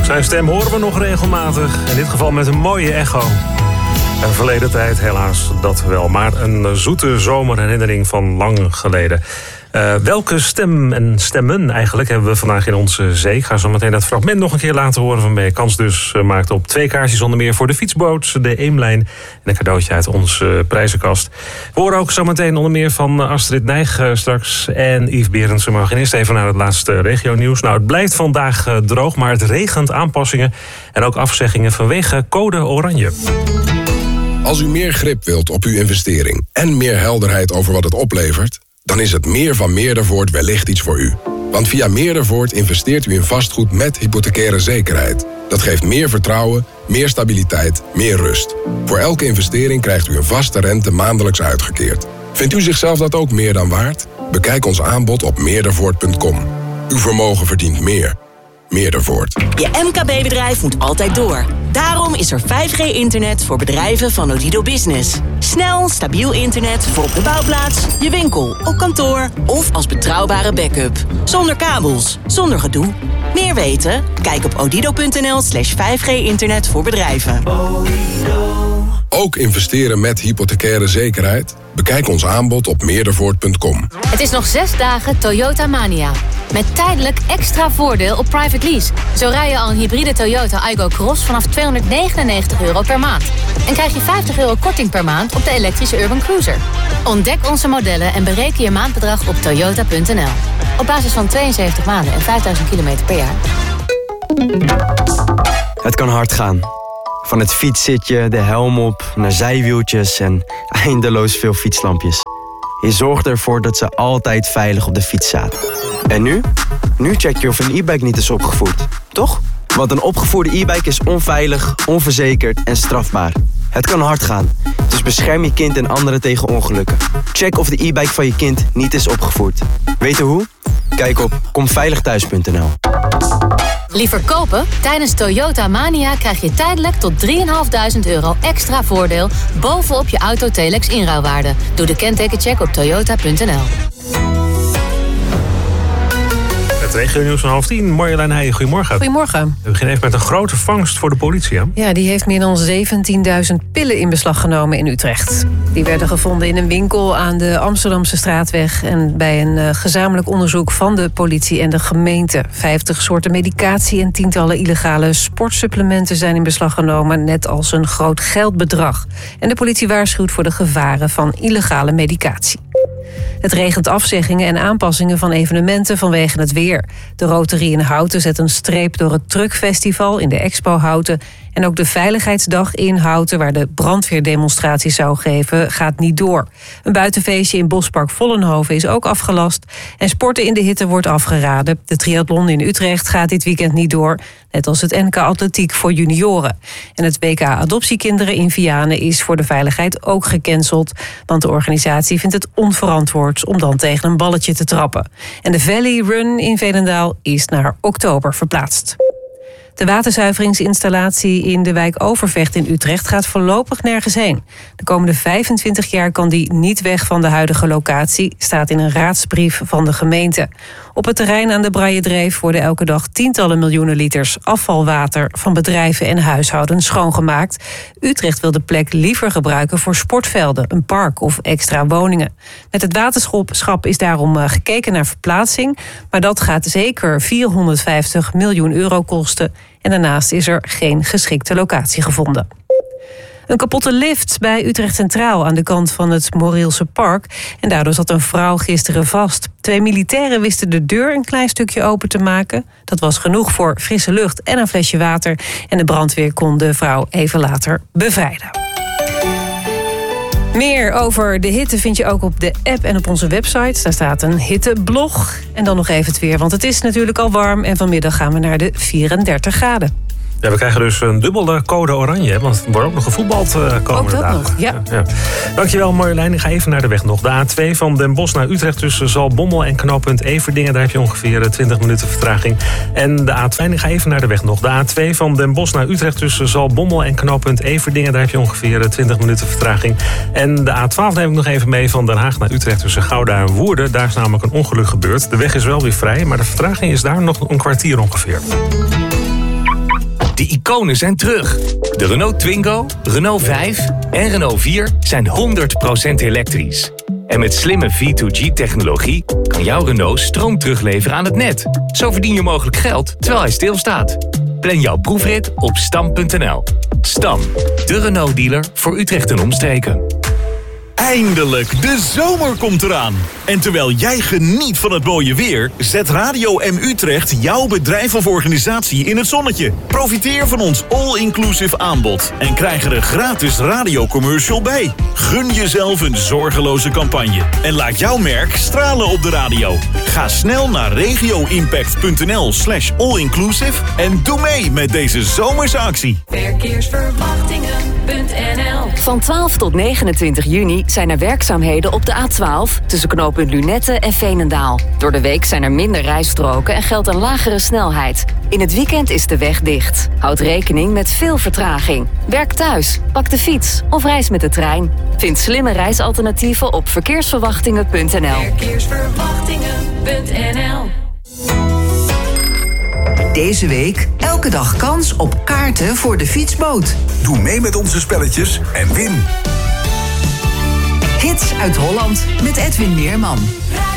Zijn stem horen we nog regelmatig. In dit geval met een mooie echo. En verleden tijd helaas dat wel. Maar een zoete zomerherinnering van lang geleden. Welke stem en stemmen eigenlijk hebben we vandaag in onze zee? Ik ga zo meteen dat fragment nog een keer laten horen waarmee je kans dus maakt op 2 kaartjes onder meer voor de fietsboot, de Eemlijn en een cadeautje uit onze prijzenkast. We horen ook zo meteen onder meer van Astrid Nijg straks en Yves Berendsen. Maar we gaan eerst even naar het laatste regionieuws. Nou, het blijft vandaag droog, maar het regent aanpassingen en ook afzeggingen vanwege code oranje. Als u meer grip wilt op uw investering en meer helderheid over wat het oplevert, dan is het meer van Meerdervoort wellicht iets voor u. Want via Meerdervoort investeert u in vastgoed met hypothecaire zekerheid. Dat geeft meer vertrouwen, meer stabiliteit, meer rust. Voor elke investering krijgt u een vaste rente maandelijks uitgekeerd. Vindt u zichzelf dat ook meer dan waard? Bekijk ons aanbod op meerdervoort.com. Uw vermogen verdient meer. Meerdervoort. Je MKB-bedrijf moet altijd door. Daarom is er 5G-internet voor bedrijven van Odido Business. Snel, stabiel internet voor op de bouwplaats, je winkel, op kantoor of als betrouwbare backup. Zonder kabels, zonder gedoe. Meer weten? Kijk op odido.nl/5G-internet voor bedrijven. Ook investeren met hypothecaire zekerheid? Bekijk ons aanbod op meerdervoort.com. Het is nog 6 dagen Toyota Mania. Met tijdelijk extra voordeel op private lease. Zo rij je al een hybride Toyota Aygo Cross vanaf €299 per maand. En krijg je €50 korting per maand op de elektrische Urban Cruiser. Ontdek onze modellen en bereken je maandbedrag op toyota.nl. Op basis van 72 maanden en 5000 kilometer per jaar. Het kan hard gaan. Van het fietszitje, de helm op, naar zijwieltjes en eindeloos veel fietslampjes. Je zorgt ervoor dat ze altijd veilig op de fiets zaten. En nu? Nu check je of een e-bike niet is opgevoerd, toch? Want een opgevoerde e-bike is onveilig, onverzekerd en strafbaar. Het kan hard gaan, dus bescherm je kind en anderen tegen ongelukken. Check of de e-bike van je kind niet is opgevoerd. Weten hoe? Kijk op komveiligthuis.nl. Liever kopen? Tijdens Toyota Mania krijg je tijdelijk tot €3.500 extra voordeel bovenop je Auto-Telex inruilwaarde. Doe de kentekencheck op toyota.nl. Het regionieuws van 9:30. Marjolein Heijen, goedemorgen. Goedemorgen. We beginnen even met een grote vangst voor de politie. Hè? Ja, die heeft meer dan 17.000 pillen in beslag genomen in Utrecht. Die werden gevonden in een winkel aan de Amsterdamse Straatweg en bij een gezamenlijk onderzoek van de politie en de gemeente. 50 soorten medicatie en tientallen illegale sportsupplementen zijn in beslag genomen, net als een groot geldbedrag. En de politie waarschuwt voor de gevaren van illegale medicatie. Het regent afzeggingen en aanpassingen van evenementen vanwege het weer. De Rotary in Houten zet een streep door het Truckfestival in de Expo Houten. En ook de Veiligheidsdag in Houten, waar de brandweerdemonstraties zou geven, gaat niet door. Een buitenfeestje in Bospark Vollenhoven is ook afgelast. En sporten in de hitte wordt afgeraden. De triathlon in Utrecht gaat dit weekend niet door. Net als het NK Atletiek voor junioren. En het WK Adoptiekinderen in Vianen is voor de veiligheid ook gecanceld. Want de organisatie vindt het onverantwoord om dan tegen een balletje te trappen. En de Valley Run in Veenendaal is naar oktober verplaatst. De waterzuiveringsinstallatie in de wijk Overvecht in Utrecht gaat voorlopig nergens heen. De komende 25 jaar kan die niet weg van de huidige locatie, staat in een raadsbrief van de gemeente. Op het terrein aan de Braaierdreef worden elke dag tientallen miljoenen liters afvalwater van bedrijven en huishoudens schoongemaakt. Utrecht wil de plek liever gebruiken voor sportvelden, een park of extra woningen. Met het waterschap is daarom gekeken naar verplaatsing, maar dat gaat zeker €450 miljoen kosten. En daarnaast is er geen geschikte locatie gevonden. Een kapotte lift bij Utrecht Centraal aan de kant van het Morielse Park. En daardoor zat een vrouw gisteren vast. 2 militairen wisten de deur een klein stukje open te maken. Dat was genoeg voor frisse lucht en een flesje water. En de brandweer kon de vrouw even later bevrijden. Meer over de hitte vind je ook op de app en op onze website. Daar staat een hitteblog. En dan nog even het weer, want het is natuurlijk al warm. En vanmiddag gaan we naar de 34 graden. Ja, we krijgen dus een dubbele code oranje, want er wordt ook nog gevoetbald komende ook dat dagen. Nog, ja. Dankjewel Marjolein. Ik ga even naar de weg nog. De A2 van Den Bosch naar Utrecht tussen Zaltbommel en knooppunt Everdingen. Daar heb je ongeveer 20 minuten vertraging. En de A2, ik ga even naar de weg nog. De A2 van Den Bosch naar Utrecht tussen Zaltbommel en knooppunt Everdingen. Daar heb je ongeveer 20 minuten vertraging. En de A12 neem ik nog even mee van Den Haag naar Utrecht tussen Gouda en Woerden. Daar is namelijk een ongeluk gebeurd. De weg is wel weer vrij, maar de vertraging is daar nog een kwartier ongeveer. De iconen zijn terug. De Renault Twingo, Renault 5 en Renault 4 zijn 100% elektrisch. En met slimme V2G-technologie kan jouw Renault stroom terugleveren aan het net. Zo verdien je mogelijk geld terwijl hij stilstaat. Plan jouw proefrit op stam.nl. Stam, de Renault-dealer voor Utrecht en omstreken. Eindelijk, de zomer komt eraan. En terwijl jij geniet van het mooie weer, zet Radio M Utrecht jouw bedrijf of organisatie in het zonnetje. Profiteer van ons all-inclusive aanbod en krijg er een gratis radiocommercial bij. Gun jezelf een zorgeloze campagne en laat jouw merk stralen op de radio. Ga snel naar regioimpact.nl/allinclusive en doe mee met deze zomerse actie. Verkeersverwachtingen.nl. Van 12 tot 29 juni zijn er werkzaamheden op de A12 tussen knooppunt Lunetten en Veenendaal. Door de week zijn er minder rijstroken en geldt een lagere snelheid. In het weekend is de weg dicht. Houd rekening met veel vertraging. Werk thuis, pak de fiets of reis met de trein. Vind slimme reisalternatieven op verkeersverwachtingen.nl. Verkeersverwachtingen.nl. Deze week elke dag kans op kaarten voor de fietsboot. Doe mee met onze spelletjes en win. Hits uit Holland met Edwin Meerman.